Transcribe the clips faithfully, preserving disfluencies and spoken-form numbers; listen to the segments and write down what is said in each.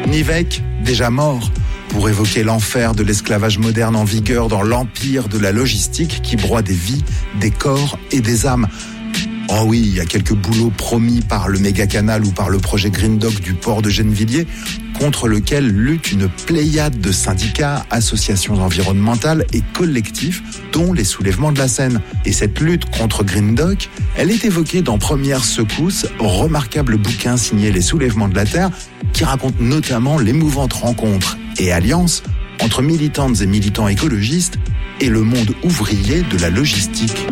Nivek, déjà mort, pour évoquer l'enfer de l'esclavage moderne en vigueur dans l'empire de la logistique qui broie des vies, des corps et des âmes. Oh oui, il y a quelques boulots promis par le méga-canal ou par le projet Green Dock du port de Gennevilliers, contre lequel lutte une pléiade de syndicats, associations environnementales et collectifs, dont les soulèvements de la Seine. Et cette lutte contre Green Dock, elle est évoquée dans Première Secousse, remarquable bouquin signé Les Soulèvements de la Terre, qui raconte notamment l'émouvante rencontre et alliance entre militantes et militants écologistes et le monde ouvrier de la logistique.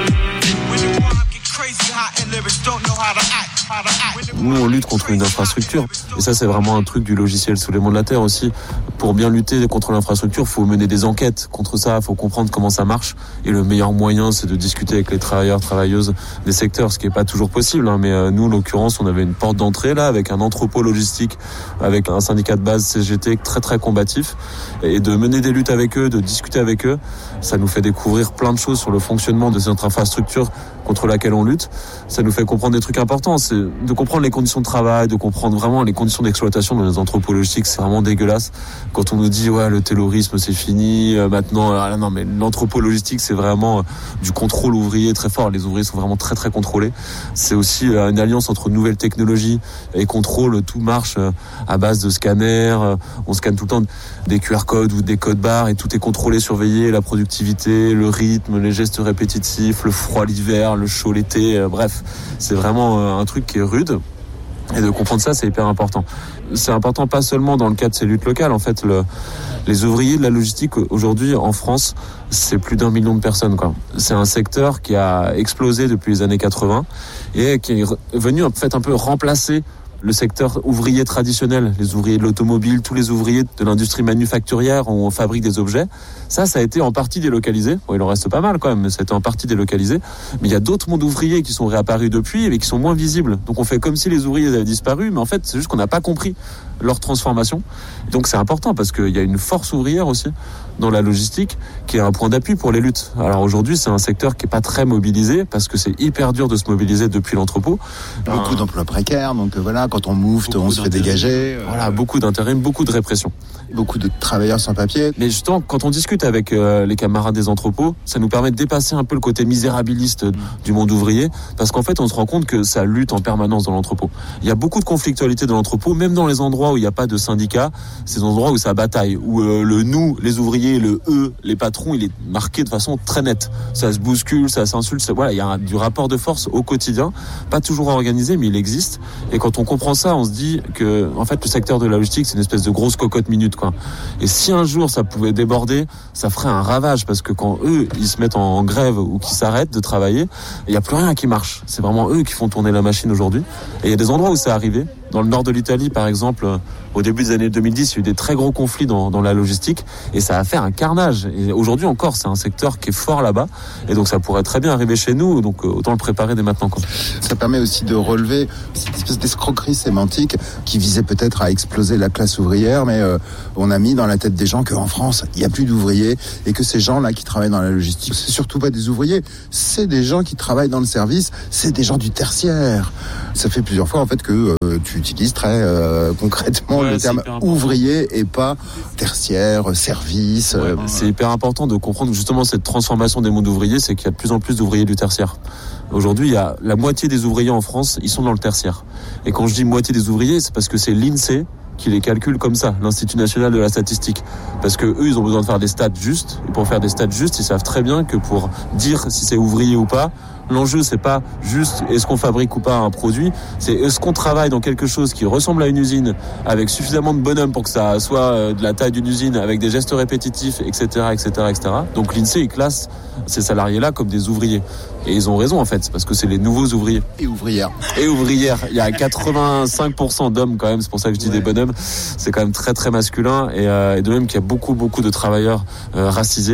Nous, on lutte contre une infrastructure. Et ça, c'est vraiment un truc du logiciel Soulèvements de la Terre aussi. Pour bien lutter contre l'infrastructure, il faut mener des enquêtes contre ça, il faut comprendre comment ça marche. Et le meilleur moyen, c'est de discuter avec les travailleurs, travailleuses des secteurs, ce qui n'est pas toujours possible. Hein. Mais euh, nous, en l'occurrence, on avait une porte d'entrée là, avec un entrepôt logistique, avec un syndicat de base C G T très très combatif. Et de mener des luttes avec eux, de discuter avec eux, ça nous fait découvrir plein de choses sur le fonctionnement de cette infrastructure contre laquelle on lutte. Ça nous fait comprendre des trucs importants, c'est de comprendre les conditions de travail, de comprendre vraiment les conditions d'exploitation dans les entrepôts logistiques. C'est vraiment dégueulasse. Quand on nous dit ouais, le taylorisme c'est fini, euh, maintenant ah, non mais l'entrepôt logistique c'est vraiment euh, du contrôle ouvrier très fort. Les ouvriers sont vraiment très très contrôlés. C'est aussi euh, une alliance entre nouvelles technologies et contrôle. Tout marche euh, à base de scanners. Euh, on scanne tout le temps des Q R codes ou des codes barres et tout est contrôlé, surveillé. La productivité, le rythme, les gestes répétitifs, le froid l'hiver, le chaud l'été. Euh, bref, c'est vraiment euh, un truc qui est rude. Et de comprendre ça, c'est hyper important. C'est important pas seulement dans le cadre de ces luttes locales. En fait, le, les ouvriers de la logistique aujourd'hui en France, c'est plus d'un million de personnes, quoi. C'est un secteur qui a explosé depuis les années quatre-vingts et qui est venu en fait un peu remplacer le secteur ouvrier traditionnel, les ouvriers de l'automobile, tous les ouvriers de l'industrie manufacturière où on fabrique des objets. Ça, ça a été en partie délocalisé. Bon, il en reste pas mal quand même, mais ça a été en partie délocalisé. Mais il y a d'autres mondes ouvriers qui sont réapparus depuis et qui sont moins visibles. Donc on fait comme si les ouvriers avaient disparu, mais en fait, c'est juste qu'on n'a pas compris leur transformation. Donc c'est important parce qu'il y a une force ouvrière aussi dans la logistique qui est un point d'appui pour les luttes. Alors aujourd'hui, c'est un secteur qui est pas très mobilisé parce que c'est hyper dur de se mobiliser depuis l'entrepôt. Beaucoup euh, d'emplois précaires, donc voilà, quand on move, on se fait dégager. Euh... Voilà, beaucoup d'intérim, beaucoup de répression. Beaucoup de travailleurs sans papier. Mais justement, quand on discute avec euh, les camarades des entrepôts, ça nous permet de dépasser un peu le côté misérabiliste du monde ouvrier, parce qu'en fait, on se rend compte que ça lutte en permanence dans l'entrepôt. Il y a beaucoup de conflictualité dans l'entrepôt, même dans les endroits où il n'y a pas de syndicat, ces endroits où ça bataille, où euh, le nous, les ouvriers, le eux, les patrons, il est marqué de façon très nette. Ça se bouscule, ça s'insulte, ça, voilà, il y a un, du rapport de force au quotidien, pas toujours organisé, mais il existe. Et quand on comprend ça, on se dit que, en fait, le secteur de la logistique, c'est une espèce de grosse cocotte minute, quoi. Et si un jour ça pouvait déborder, ça ferait un ravage, parce que quand eux, ils se mettent en grève ou qu'ils s'arrêtent de travailler, il n'y a plus rien qui marche. C'est vraiment eux qui font tourner la machine aujourd'hui. Et il y a des endroits où c'est arrivé. Dans le nord de l'Italie, par exemple, au début des années deux mille dix, il y a eu des très gros conflits dans, dans la logistique et ça a fait un carnage. Et aujourd'hui encore, c'est un secteur qui est fort là-bas et donc ça pourrait très bien arriver chez nous, donc autant le préparer dès maintenant, quoi. Ça permet aussi de relever cette espèce d'escroquerie sémantique qui visait peut-être à exploser la classe ouvrière, mais euh, on a mis dans la tête des gens qu'en France, il n'y a plus d'ouvriers et que ces gens-là qui travaillent dans la logistique, c'est surtout pas des ouvriers, c'est des gens qui travaillent dans le service, c'est des gens du tertiaire. Ça fait plusieurs fois en fait que euh, tu utilises très euh, concrètement ouais, le terme ouvrier et pas tertiaire, service. Ouais, euh, c'est hyper important de comprendre justement cette transformation des mondes ouvriers, c'est qu'il y a de plus en plus d'ouvriers du tertiaire. Aujourd'hui, il y a la moitié des ouvriers en France, ils sont dans le tertiaire. Et quand je dis moitié des ouvriers, c'est parce que c'est l'INSEE qui les calcule comme ça, l'Institut National de la Statistique. Parce que eux, ils ont besoin de faire des stats justes. Et pour faire des stats justes, ils savent très bien que pour dire si c'est ouvrier ou pas, l'enjeu, c'est pas juste est-ce qu'on fabrique ou pas un produit, c'est est-ce qu'on travaille dans quelque chose qui ressemble à une usine avec suffisamment de bonhommes pour que ça soit de la taille d'une usine, avec des gestes répétitifs, et cetera, et cetera, et cetera. Donc l'INSEE, il classe ces salariés-là comme des ouvriers. Et ils ont raison, en fait, parce que c'est les nouveaux ouvriers. Et ouvrières. Et ouvrières. Il y a quatre-vingt-cinq pour cent d'hommes, quand même, c'est pour ça que je dis ouais. des bonhommes. C'est quand même très, très masculin. Et, euh, et de même qu'il y a beaucoup, beaucoup de travailleurs euh, racisés.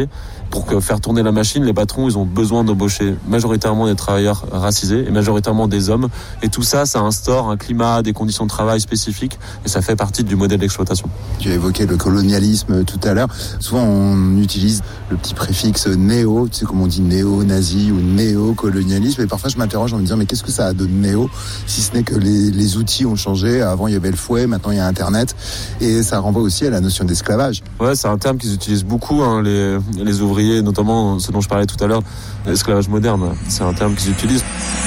pour que faire tourner la machine, les patrons, ils ont besoin d'embaucher majoritairement des travailleurs racisés et majoritairement des hommes. Et tout ça, ça instaure un climat, des conditions de travail spécifiques et ça fait partie du modèle d'exploitation. Tu as évoqué le colonialisme tout à l'heure. Souvent, on utilise le petit préfixe néo, tu sais, comme on dit néo-nazi ou néo-colonialisme. Et parfois, je m'interroge en me disant, mais qu'est-ce que ça a de néo, si ce n'est que les, les outils ont changé. Avant, il y avait le fouet, maintenant, il y a Internet. Et ça renvoie aussi à la notion d'esclavage. Ouais, c'est un terme qu'ils utilisent beaucoup, hein, les, les ouvriers, notamment ce dont je parlais tout à l'heure, l'esclavage moderne. C'est un terme qu'ils utilisent.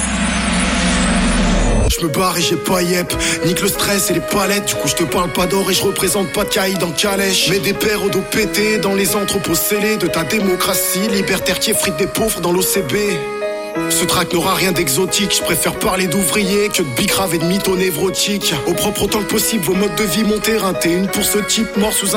Je me barre et j'ai pas yep, nique le stress et les palettes. Du coup je te parle pas d'or et je représente pas de caïd en calèche. Mets des paires au dos pété dans les entrepôts scellés de ta démocratie libertaire qui effrite des pauvres dans l'O C B. Ce track n'aura rien d'exotique, je préfère parler d'ouvriers que de bicrave et de mythos névrotiques. Au propre autant que possible, vos modes de vie m'ont éreinté. Une pour ce type mort sous un